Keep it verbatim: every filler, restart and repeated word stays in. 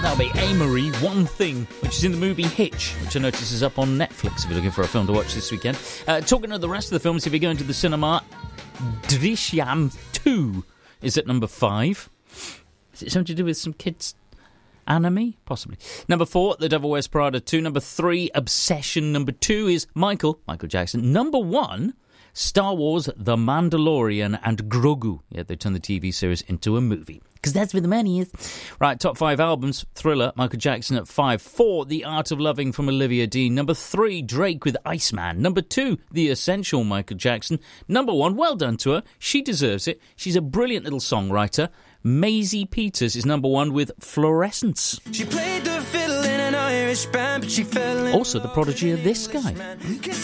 That'll be Amory, One Thing, which is in the movie Hitch, which I notice is up on Netflix if you're looking for a film to watch this weekend. Uh, talking of the rest of the films, if you're going to the cinema, Drishyam two is at number five. Is it something to do with some kids' anime? Possibly. Number four, The Devil Wears Prada two. Number three, Obsession. Number two is Michael, Michael Jackson. Number one, Star Wars, The Mandalorian and Grogu. Yeah, they turned the T V series into a movie. Because that's where the money is. Right, top five albums. Thriller, Michael Jackson at five. Four, The Art of Loving from Olivia Dean. Number three, Drake with Iceman. Number two, The Essential, Michael Jackson. Number one, well done to her. She deserves it. She's a brilliant little songwriter. Maisie Peters is number one with Fluorescence. She played the fiddle in an Irish band, but she fell in also the prodigy of this guy.